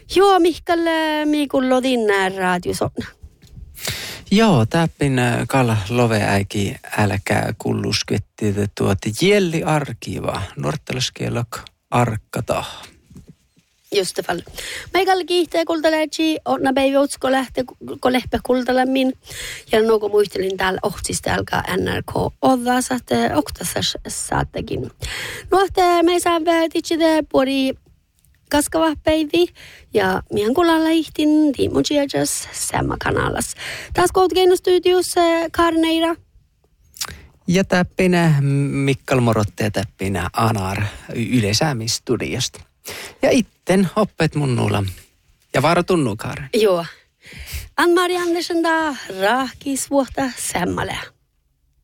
Joo, Mihkal, miikulla dinnar radiosonna. Joo, täppin kalla loveäiki älkää kullusketti jälli arkiva. Norttalaskielok arkata. Just fall. Meikalla kiihtää kultalätsi, onna päivä utsko lähtee kolehpä kultalämmin. Ja nuko muistelin täällä ohtsista alkaa NRK odda saatte oktasas saattekin. Nuohte me saamme titsite puoli kaskava päivi ja mihän kulalla ihtin tiimutsiajas samma kanalas. Taas koutkeino studios Karneira. Ja täppinä Mikkal Morotte ja täppinä Anar Yleisäämistudiosta. Ja itten oppet munnulla. Ja varo tunnu, Kaaren. Joo. Ann-Mari Andersen da rahkis vuotta sammalle.